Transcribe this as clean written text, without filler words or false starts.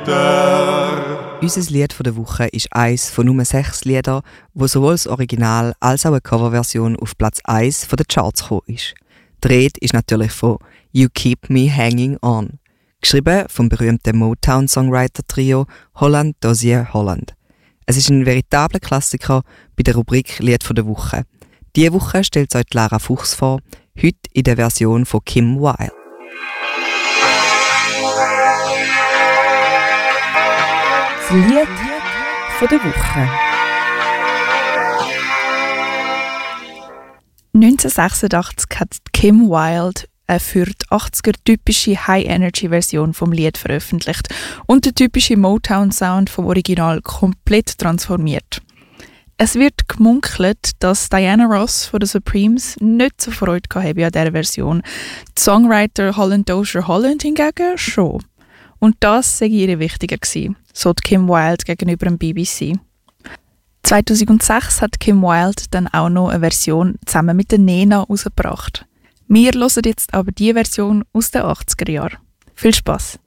Mutter. Unser Lied der Woche ist eines von nur 6 Liedern, wo sowohl das Original als auch eine Coverversion auf Platz 1 der Charts gekommen ist. Die Rede ist natürlich von «You Keep Me Hanging On», geschrieben vom berühmten Motown-Songwriter-Trio Holland Dozier Holland. Es ist ein veritabler Klassiker bei der Rubrik «Lied der Woche». Diese Woche stellt euch Lara Fuchs vor, heute in der Version von Kim Wilde. Das Lied der Woche. 1986 hat Kim Wilde eine für die 80er typische High-Energy-Version vom Lied veröffentlicht und den typischen Motown-Sound vom Original komplett transformiert. Es wird gemunkelt, dass Diana Ross von den Supremes nicht so Freude hatte an dieser Version. Die Songwriter Holland Dozier Holland hingegen schon. Und das sei ihr wichtiger gewesen, so Kim Wilde gegenüber dem BBC. 2006 hat Kim Wilde dann auch noch eine Version zusammen mit der Nena herausgebracht. Wir hören jetzt aber die Version aus den 80er Jahren. Viel Spass!